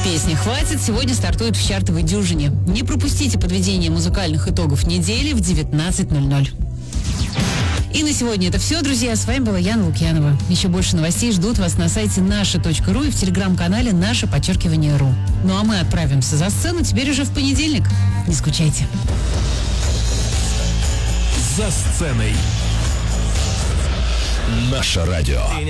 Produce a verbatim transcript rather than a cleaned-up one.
Песня «Хватит» сегодня стартует в чартовой дюжине. Не пропустите подведение музыкальных итогов недели в девятнадцать ноль ноль. И на сегодня это все, друзья. С вами была Яна Лукьянова. Еще больше новостей ждут вас на сайте наша точка ру и в телеграм-канале «Наше подчеркивание РУ». Ну а мы отправимся за сцену теперь уже в понедельник. Не скучайте. За сценой. Наше радио.